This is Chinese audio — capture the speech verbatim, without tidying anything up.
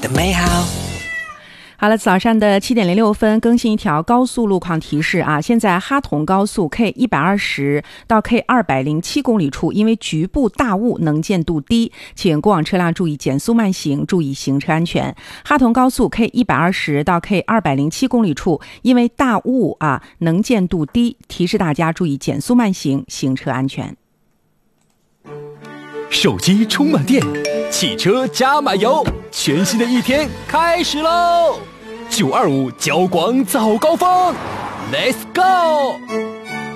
的美好。 好了，早上的七点零六分更新一条高速路况提示啊！现在哈同高速 K 一百二十到 K 二百零七公里处，因为局部大雾能见度低，请过往车辆注意减速慢行，注意行车安全。哈同高速 K 一百二十到 K 二百零七公里处，因为大雾啊能见度低，提示大家注意减速慢行，行车安全。 手机充满电，汽车加满油，全新的一天开始喽！九二五交广早高峰 ，Let's go！